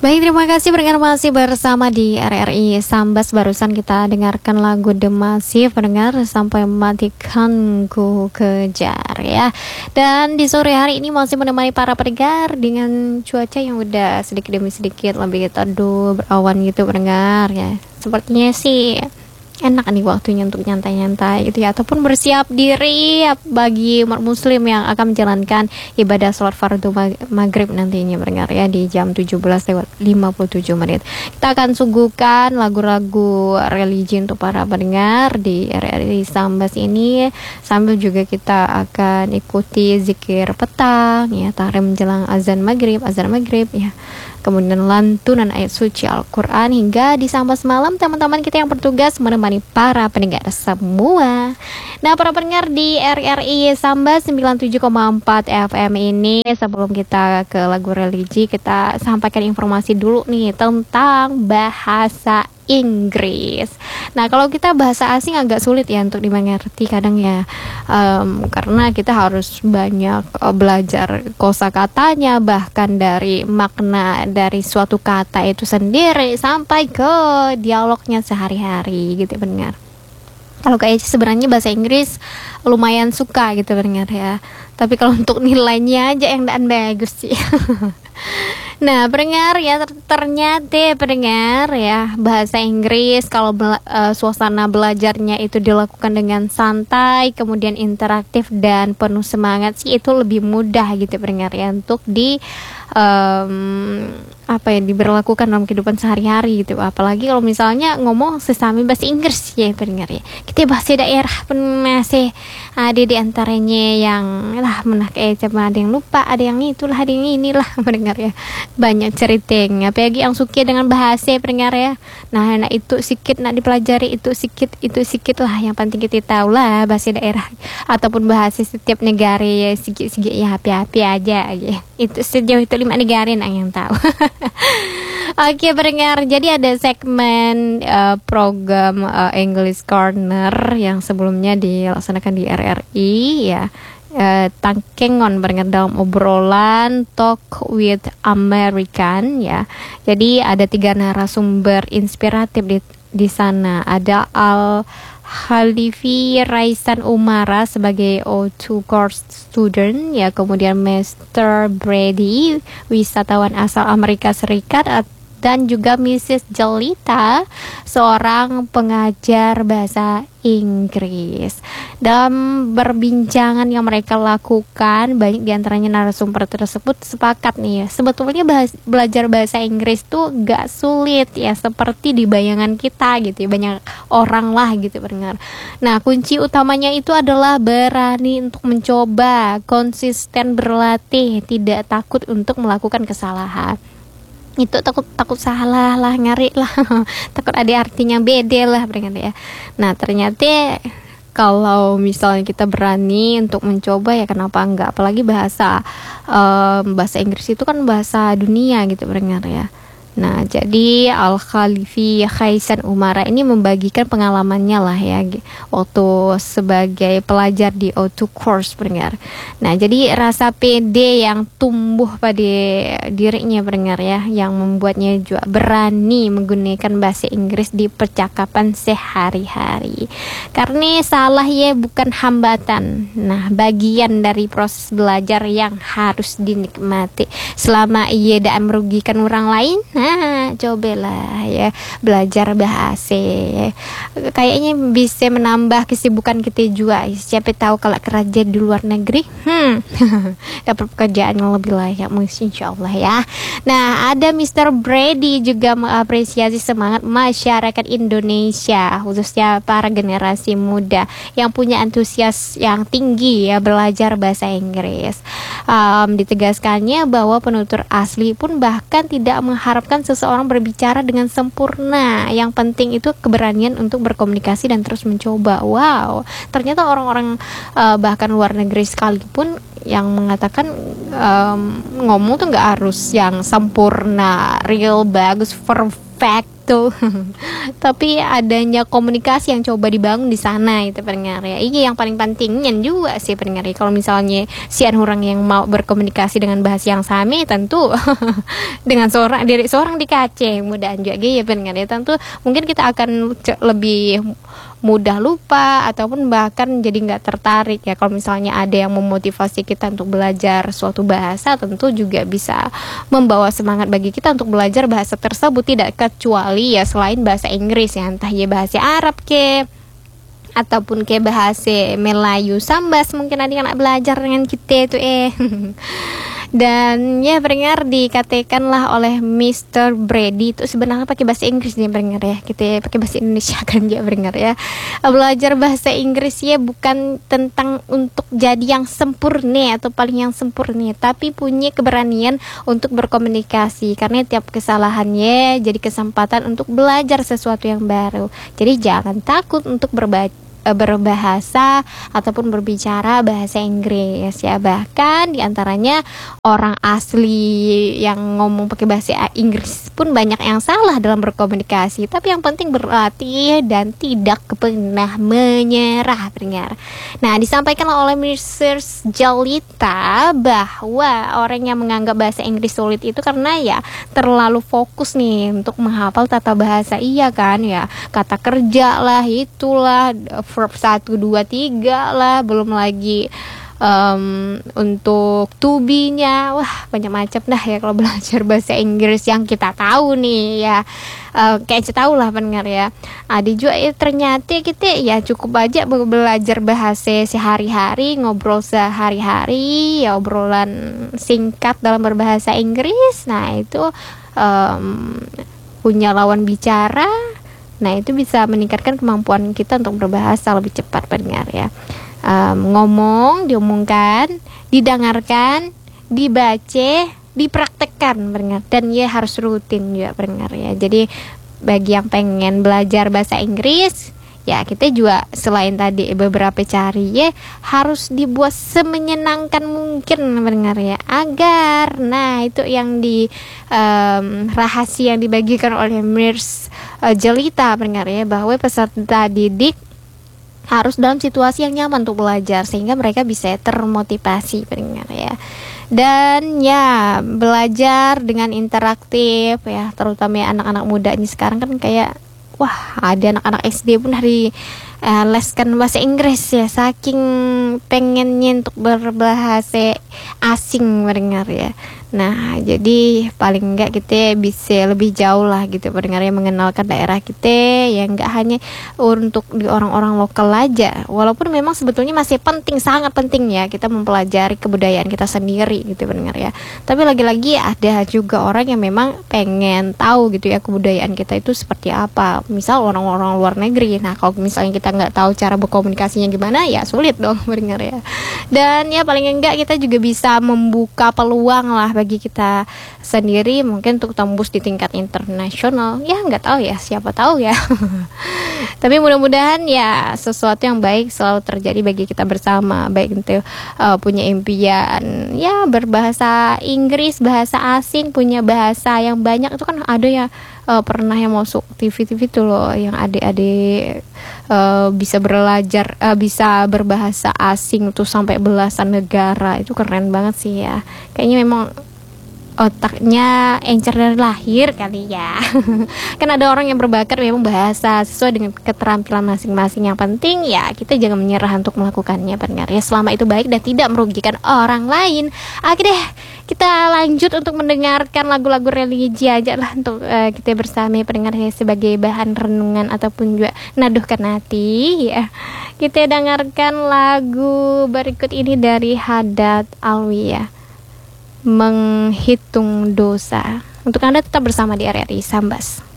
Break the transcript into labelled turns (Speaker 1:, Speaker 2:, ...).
Speaker 1: Baik, terima kasih pendengar masih bersama di RRI Sambas. Barusan kita dengarkan lagu The Massive, pendengar, sampai matikan ku kejar ya. Dan di sore hari ini masih menemani para pendengar dengan cuaca yang udah sedikit demi sedikit lebih teduh, berawan gitu pendengar ya. Sepertinya sih enak nih waktunya untuk nyantai-nyantai gitu ya, ataupun bersiap diri bagi umat muslim yang akan menjalankan ibadah sholat fardu maghrib nantinya mendengar ya di jam 17:57. Kita akan suguhkan lagu-lagu religi untuk para pendengar di RRI Sambas ini, sambil juga kita akan ikuti zikir petang ya, tahrim menjelang azan maghrib ya, kemudian lantunan ayat suci Al-Quran, hingga di Sambas malam teman-teman kita yang bertugas menemani para pendengar semua. Nah, para pendengar di RRI Sambas 97,4 FM ini, sebelum kita ke lagu religi, kita sampaikan informasi dulu nih tentang bahasa Inggris. Nah, kalau kita bahasa asing agak sulit ya untuk dimengerti kadang ya, karena kita harus banyak belajar kosakatanya, bahkan dari makna dari suatu kata itu sendiri sampai ke dialognya sehari-hari gitu pendengar. Kalau kayak sebenarnya bahasa Inggris lumayan suka gitu pendengar ya, tapi kalau untuk nilainya aja yang bagus sih. Nah, pendengar ya, ternyata pendengar ya, bahasa Inggris kalau suasana belajarnya itu dilakukan dengan santai, kemudian interaktif dan penuh semangat sih, itu lebih mudah gitu pendengar ya untuk diberlakukan dalam kehidupan sehari-hari gitu. Apalagi kalau misalnya ngomong sesama bahasa Inggris ya pendengar ya. Kita bahasa daerah masih ada di antaranya yang cuma ada yang lupa, ada yang itulah, ada yang inilah pendengar ya. Banyak ceritanya, apalagi yang suka dengan bahasa pendengar ya. Nah itu sedikit nak dipelajari, itu sedikit lah, yang penting kita tahu lah bahasa daerah ataupun bahasa setiap negara ya, sedikit ya, happy aja. Itu sejauh itu 5 negara yang tahu. Oke pendengar, jadi ada segmen program English Corner yang sebelumnya dilaksanakan di RRI ya, tangkengon pendengar, dalam obrolan Talk with American ya. Jadi ada 3 narasumber inspiratif di sana. Ada Al Khalifi Raisan Umara sebagai O2 course student ya, kemudian Mr. Brady, wisatawan asal Amerika Serikat, dan juga Mrs. Jelita, seorang pengajar bahasa Inggris. Dalam perbincangan yang mereka lakukan, banyak diantaranya narasumber tersebut sepakat nih ya, sebetulnya belajar bahasa Inggris tuh gak sulit ya seperti di bayangan kita gitu ya, banyak orang lah gitu pendengar. Nah, kunci utamanya itu adalah berani untuk mencoba, konsisten berlatih, tidak takut untuk melakukan kesalahan. Itu takut salah lah, ngari lah takut ada artinya beda lah pendengar ya. Nah, ternyata kalau misalnya kita berani untuk mencoba ya kenapa enggak, apalagi bahasa Inggris itu kan bahasa dunia gitu pendengar ya. Nah, jadi Al Khalifi Raisan Umara ini membagikan pengalamannya lah ya waktu sebagai pelajar di O2 course pendengar. Nah, jadi rasa pede yang tumbuh pada dirinya pendengar ya, yang membuatnya juga berani menggunakan bahasa Inggris di percakapan sehari-hari. Karena salah ya bukan hambatan. Nah, bagian dari proses belajar yang harus dinikmati selama ia tidak merugikan orang lain. Nah, cobalah ya belajar bahasa. Kayaknya bisa menambah kesibukan kita juga. Siapa tahu kalau kerja di luar negeri, dapat pekerjaan yang lebih layak, insyaallah ya. Nah, ada Mr. Brady juga mengapresiasi semangat masyarakat Indonesia, khususnya para generasi muda yang punya antusias yang tinggi ya belajar bahasa Inggris. Ditegaskannya bahwa penutur asli pun bahkan tidak mengharapkan seseorang berbicara dengan sempurna. Yang penting itu keberanian untuk berkomunikasi dan terus mencoba. Wow, ternyata orang-orang bahkan luar negeri sekalipun yang mengatakan ngomong tuh nggak harus yang sempurna, real, bagus, perfect gitu. Tapi adanya komunikasi yang coba dibangun di sana itu pendengar ya. Ini yang paling pentingnya juga sih pendengar ya. Kalau misalnya si orang yang mau berkomunikasi dengan bahasa yang sama, tentu dengan diri seorang di kace mudah juga ya pendengar ya. Tentu mungkin kita akan lebih mudah lupa ataupun bahkan jadi nggak tertarik ya. Kalau misalnya ada yang memotivasi kita untuk belajar suatu bahasa, tentu juga bisa membawa semangat bagi kita untuk belajar bahasa tersebut, tidak kecuali ya selain bahasa Inggris ya, entah ya bahasa Arab ke ataupun ke bahasa Melayu Sambas, mungkin ada yang nak belajar dengan kita itu Dan ya pendengar, dikatakanlah oleh Mr. Brady itu sebenarnya pakai bahasa Inggris nih pendengar ya. Kita pakai bahasa Indonesia kan ya pendengar ya. Belajar bahasa Inggris ya bukan tentang untuk jadi yang sempurna atau paling yang sempurna, tapi punya keberanian untuk berkomunikasi, karena tiap kesalahannya jadi kesempatan untuk belajar sesuatu yang baru. Jadi jangan takut untuk berbahasa ataupun berbicara bahasa Inggris ya. Bahkan diantaranya orang asli yang ngomong pakai bahasa Inggris pun banyak yang salah dalam berkomunikasi, tapi yang penting berlatih dan tidak pernah menyerah pendengar. Nah, disampaikan oleh Mrs. Jalita bahwa orang yang menganggap bahasa Inggris sulit itu karena ya terlalu fokus nih untuk menghafal tata bahasa, iya kan ya, kata kerja lah, itulah verb 1, 2, 3 lah, belum lagi untuk to be-nya. Wah, banyak macam dah ya kalau belajar bahasa Inggris yang kita tahu nih ya. Kayak kita tahu lah pendengar ya. Ada juga ya, ternyata kita ya cukup aja belajar bahasa sehari-hari, ngobrol sehari-hari ya, obrolan singkat dalam berbahasa Inggris. Nah, itu punya lawan bicara. Nah, itu bisa meningkatkan kemampuan kita untuk berbahasa lebih cepat pendengar ya. Ngomong, diomongkan, didengarkan, dibaca, dipraktekkan pendengar, dan ya harus rutin juga pendengar ya. Jadi bagi yang pengen belajar bahasa Inggris ya, kita juga selain tadi beberapa cari ya, harus dibuat semenyenangkan mungkin pendengar ya, agar nah itu yang di rahasia yang dibagikan oleh Miss Jalita pendengar ya, bahwa peserta didik harus dalam situasi yang nyaman untuk belajar sehingga mereka bisa termotivasi pendengar ya. Dan ya belajar dengan interaktif ya, terutama ya anak-anak muda ini sekarang kan kayak wah, ada anak-anak SD pun hari leskan bahasa Inggris ya, saking pengennya untuk berbahasa asing pendengar ya. Nah, jadi paling enggak kita bisa lebih jauh lah gitu pendengar ya, mengenalkan daerah kita yang enggak hanya untuk di orang-orang lokal aja. Walaupun memang sebetulnya masih penting, sangat penting ya kita mempelajari kebudayaan kita sendiri gitu pendengar ya. Tapi lagi-lagi ada juga orang yang memang pengen tahu gitu ya kebudayaan kita itu seperti apa. Misal orang-orang luar negeri. Nah, kalau misalnya kita nggak tahu cara berkomunikasinya gimana ya sulit dong pendengar ya. Dan ya paling enggak kita juga bisa membuka peluang lah bagi kita sendiri mungkin untuk tembus di tingkat internasional. Ya nggak tahu ya, siapa tahu ya. Tapi mudah-mudahan ya sesuatu yang baik selalu terjadi bagi kita bersama, baik itu punya impian ya berbahasa Inggris, bahasa asing, punya bahasa yang banyak. Itu kan ada ya pernah yang masuk TV-TV itu loh, yang adik-adik bisa belajar bisa berbahasa asing tuh sampai belasan negara. Itu keren banget sih ya. Kayaknya memang otaknya encer dari lahir kali ya. Kan ada orang yang berbakat memang bahasa sesuai dengan keterampilan masing-masing. Yang penting ya kita jangan menyerah untuk melakukannya pendengar ya, selama itu baik dan tidak merugikan orang lain. Oke deh, kita lanjut untuk mendengarkan lagu-lagu religi aja lah untuk kita bersama pendengar ya, sebagai bahan renungan ataupun juga naduhkan hati ya. Kita dengarkan lagu berikut ini dari Haddad Alwi ya, Menghitung Dosa. Untuk Anda tetap bersama di RRI Sambas.